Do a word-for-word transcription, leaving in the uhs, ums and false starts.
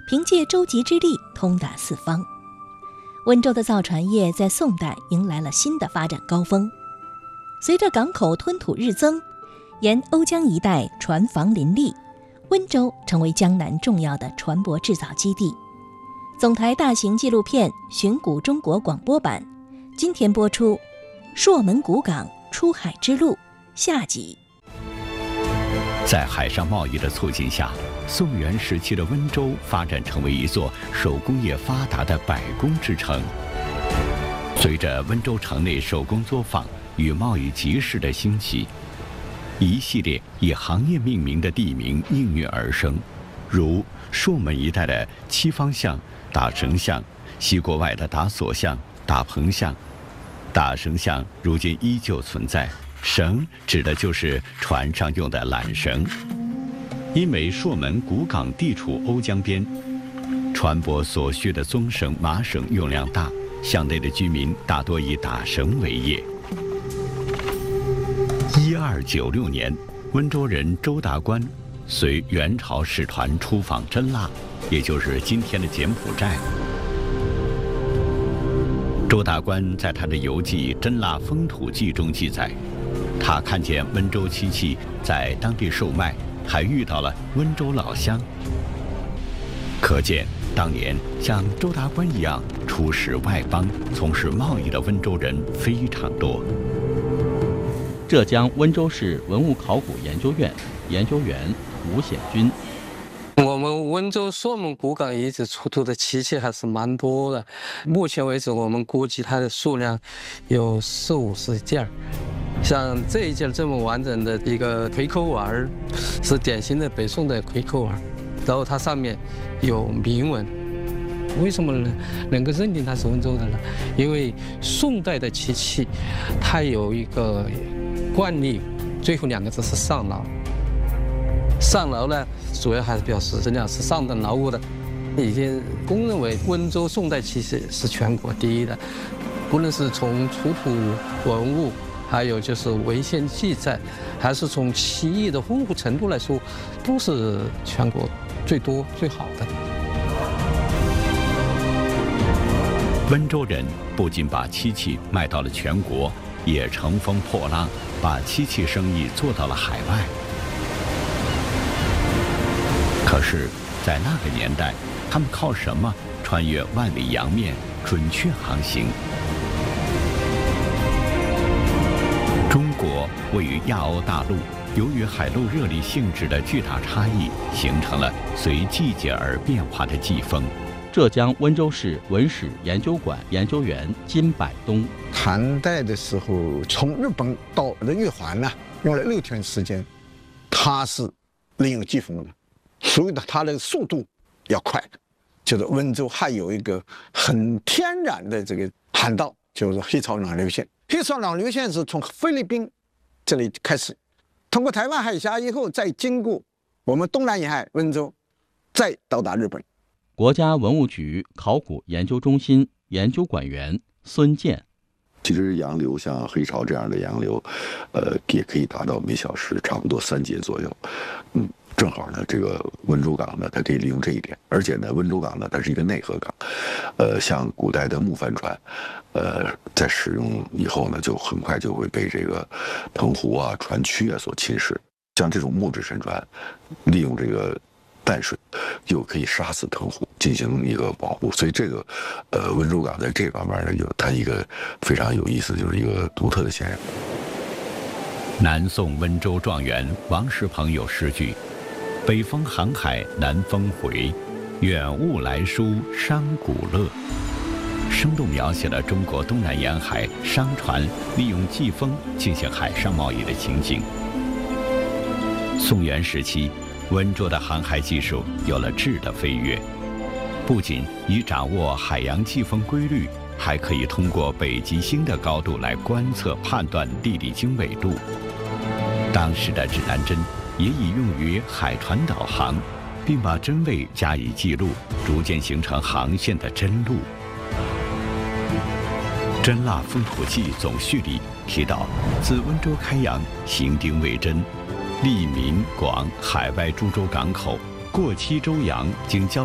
凭借舟楫之力通达四方。温州的造船业在宋代迎来了新的发展高峰。随着港口吞吐日增，沿瓯江一带船房林立，温州成为江南重要的船舶制造基地。总台大型纪录片《寻古中国》广播版，今天播出《朔门古港出海之路》下集。 在海上贸易的促进下，宋元时期的温州发展成为一座手工业发达的百工之城。随着温州城内手工作坊与贸易集市的兴起，一系列以行业命名的地名应运而生，如朔门一带的七方巷、打绳巷，西国外的打锁巷、打棚巷。打绳巷如今依旧存在，绳指的就是船上用的缆绳。因为朔门古港地处瓯江边，船舶所需的棕绳、麻绳用量大，巷内的居民大多以打绳为业。一二九六年，温州人周达观随元朝使团出访真腊，也就是今天的柬埔寨。周达观在他的游记《真腊风土记》中记载，他看见温州漆器在当地售卖，还遇到了温州老乡。可见当年像周达观一样出使外邦、从事贸易的温州人非常多。 浙江温州市文物考古研究院研究员吴显军。 我们温州朔门古港遗址出土的漆器还是蛮多的，目前为止我们估计它的数量有四五十件儿。像这一件这么完整的一个葵口碗儿，是典型的北宋的葵口碗，然后它上面有铭文。为什么呢能够认定它是温州的呢？因为宋代的漆器，它有一个惯例，最后两个字是上劳。上劳呢，主要还是表示质量是上等劳务的。已经公认为温州宋代漆器是全国第一的，无论是从出土文物，还有就是文献记载，还是从漆艺的丰富程度来说，都是全国最多最好的。 温州人不仅把漆器卖到了全国，也乘风破浪，把漆器生意做到了海外。可是，在那个年代，他们靠什么穿越万里洋面，准确航行？中国位于亚欧大陆，由于海陆热力性质的巨大差异，形成了随季节而变化的季风。 浙江温州市文史研究馆研究员金百东。 唐代的时候，从日本到的玉环呢，用了六天时间，它是利用季风的，所以呢，它的速度要快。就是温州还有一个很天然的这个航道，就是黑潮暖流线。黑潮暖流线是从菲律宾这里开始，通过台湾海峡以后，再经过我们东南沿海温州，再到达日本。 国家文物局考古研究中心研究馆员孙健。 其实洋流像黑潮这样的洋流，呃，也可以达到每小时差不多三节左右。嗯，正好呢，这个温州港呢，它可以利用这一点，而且呢，温州港呢，它是一个内河港，呃，像古代的木帆船，呃，在使用以后呢，就很快就会被这个澎湖啊、船区啊所侵蚀。像这种木质沉船，利用这个淡水，又可以杀死藤壶，进行一个保护。所以这个，呃，温州港在这方面呢，有它一个非常有意思，就是一个独特的现象。 南宋温州状元王石鹏有诗句：“北风航海南风回，远雾来书商贾乐。”生动描写了中国东南沿海商船利用季风进行海上贸易的情景。宋元时期，温州的航海技术有了质的飞跃，不仅以掌握海洋季风规律，还可以通过北极星的高度来观测判断地理经纬度。当时的指南针也已用于海船导航，并把针位加以记录，逐渐形成航线的针路。《真腊风土记》总序里提到，自温州开洋，行丁未真，利民广海外诸州港口，过七州洋，经交